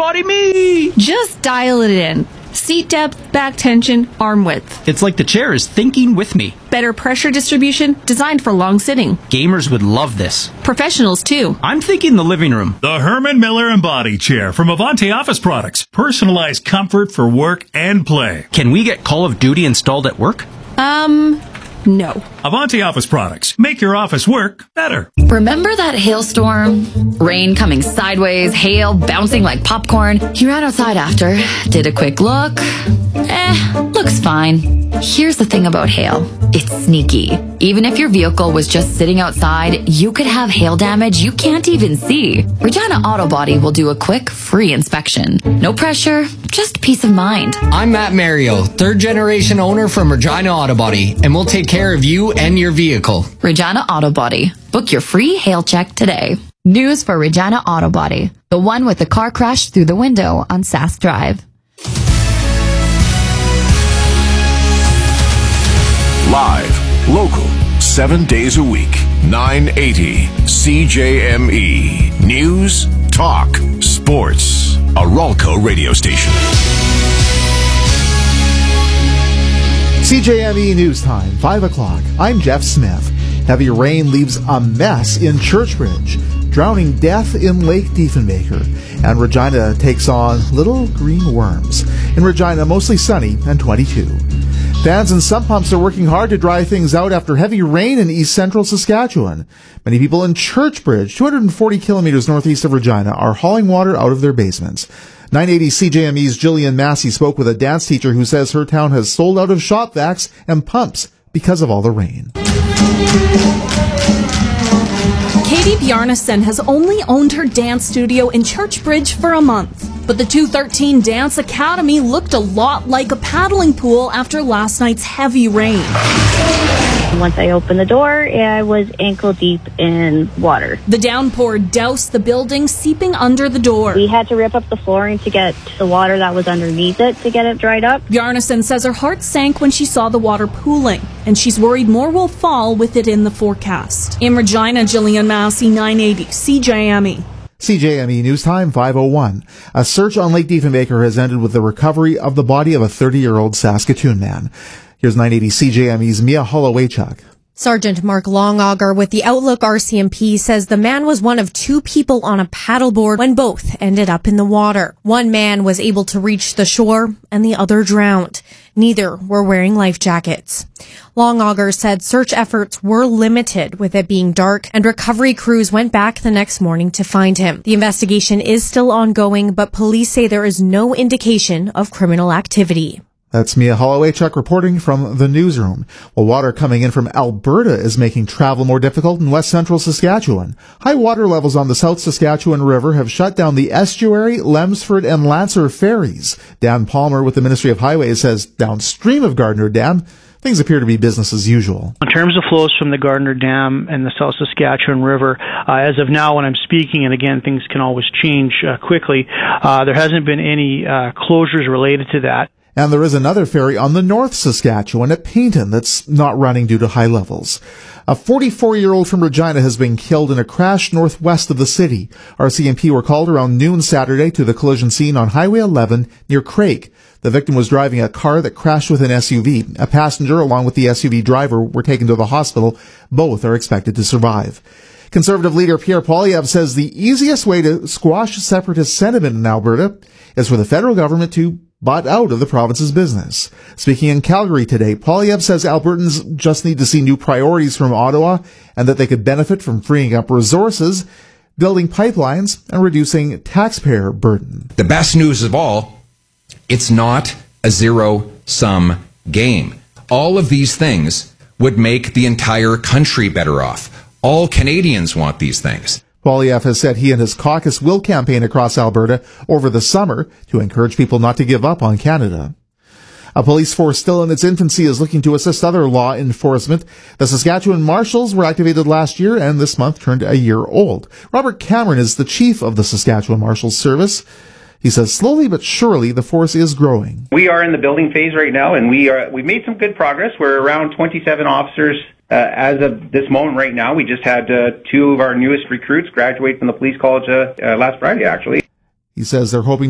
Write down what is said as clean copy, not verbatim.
body me! Just dial it in. Seat depth, back tension, arm width. It's like the chair is thinking with me. Better pressure distribution, designed for long sitting. Gamers would love this. Professionals, too. I'm thinking the living room. The Herman Miller Embody Chair from Avanti Office Products. Personalized comfort for work and play. Can we get Call of Duty installed at work? No. Avanti Office Products. Make your office work better. Remember that hailstorm? Rain coming sideways, hail bouncing like popcorn. He ran outside after, did a quick look. Looks fine. Here's the thing about hail. It's sneaky. Even if your vehicle was just sitting outside, you could have hail damage you can't even see. Regina Auto Body will do a quick, free inspection. No pressure, just peace of mind. I'm Matt Mario, third-generation owner from Regina Auto Body, and we'll take care of you and your vehicle. Regina Auto Body. Book your free hail check today. News for Regina Auto Body. The one with the car crash through the window on Sask Drive. Live, local, 7 days a week, 980 CJME. News, talk, sports. A Ralco radio station. CJME News Time, 5 o'clock. I'm Jeff Smith. Heavy rain leaves a mess in Churchbridge, drowning death in Lake Diefenbaker. And Regina takes on little green worms. In Regina, mostly sunny and 22. Fans and sump pumps are working hard to dry things out after heavy rain in east central Saskatchewan. Many people in Churchbridge, 240 kilometers northeast of Regina, are hauling water out of their basements. 980 CJME's Jillian Massey spoke with a dance teacher who says her town has sold out of shop vacs and pumps because of all the rain. Katie Bjarnason has only owned her dance studio in Churchbridge for a month. But the 213 Dance Academy looked a lot like a paddling pool after last night's heavy rain. Once I opened the door, I was ankle deep in water. The downpour doused the building, seeping under the door. We had to rip up the flooring to get to the water that was underneath it to get it dried up. Bjarnason says her heart sank when she saw the water pooling, and she's worried more will fall with it in the forecast. In Regina, Jillian Massey, 980 CJME. CJME News Time, 5:01. A search on Lake Diefenbaker has ended with the recovery of the body of a 30-year-old Saskatoon man. Here's 980 CJME's Mia Hollowaychuk. Sergeant Mark Longauger with the Outlook RCMP says the man was one of two people on a paddleboard when both ended up in the water. One man was able to reach the shore and the other drowned. Neither were wearing life jackets. Longauger said search efforts were limited with it being dark, and recovery crews went back the next morning to find him. The investigation is still ongoing, but police say there is no indication of criminal activity. That's Mia Hollowaychuk reporting from the newsroom. Well, water coming in from Alberta is making travel more difficult in west central Saskatchewan. High water levels on the South Saskatchewan River have shut down the Estuary, Lemsford, and Lancer ferries. Dan Palmer with the Ministry of Highways says downstream of Gardner Dam, things appear to be business as usual. In terms of flows from the Gardner Dam and the South Saskatchewan River, as of now when I'm speaking, and again, things can always change quickly, there hasn't been any closures related to that. And there is another ferry on the North Saskatchewan at Payton that's not running due to high levels. A 44-year-old from Regina has been killed in a crash northwest of the city. RCMP were called around noon Saturday to the collision scene on Highway 11 near Craig. The victim was driving a car that crashed with an SUV. A passenger along with the SUV driver were taken to the hospital. Both are expected to survive. Conservative leader Pierre Poilievre says the easiest way to squash separatist sentiment in Alberta is for the federal government to butt out of the province's business. Speaking in Calgary today, Poilievre says Albertans just need to see new priorities from Ottawa and that they could benefit from freeing up resources, building pipelines, and reducing taxpayer burden. The best news of all, it's not a zero-sum game. All of these things would make the entire country better off. All Canadians want these things. Poilievre has said he and his caucus will campaign across Alberta over the summer to encourage people not to give up on Canada. A police force still in its infancy is looking to assist other law enforcement. The Saskatchewan Marshals were activated last year and this month turned a year old. Robert Cameron is the chief of the Saskatchewan Marshals Service. He says slowly but surely the force is growing. We are in the building phase right now, and we've made some good progress. We're around 27 officers as of this moment right now. We just had two of our newest recruits graduate from the police college last Friday, actually. He says they're hoping